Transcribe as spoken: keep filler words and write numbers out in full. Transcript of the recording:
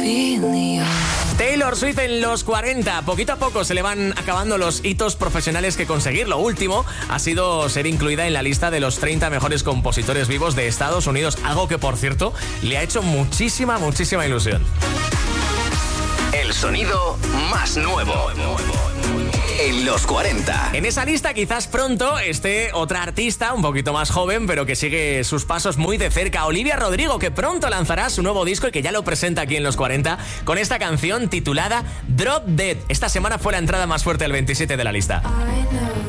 Taylor Swift en los cuarenta. Poquito a poco se le van acabando los hitos profesionales que conseguir. Lo último ha sido ser incluida en la lista de los treinta mejores compositores vivos de Estados Unidos, algo que, por cierto, le ha hecho muchísima, muchísima ilusión. El sonido más nuevo en los cuarenta. En esa lista quizás pronto esté otra artista un poquito más joven, pero que sigue sus pasos muy de cerca. Olivia Rodrigo, que pronto lanzará su nuevo disco y que ya lo presenta aquí en los cuarenta con esta canción titulada Drop Dead. Esta semana fue la entrada más fuerte del veintisiete de la lista.